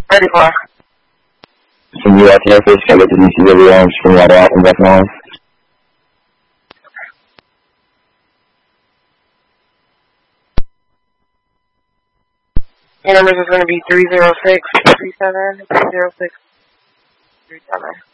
Ready for. From UIT office, can I get the DCW arms from Water Off and Bethel Line? Your numbers is going to be 30637. 30637.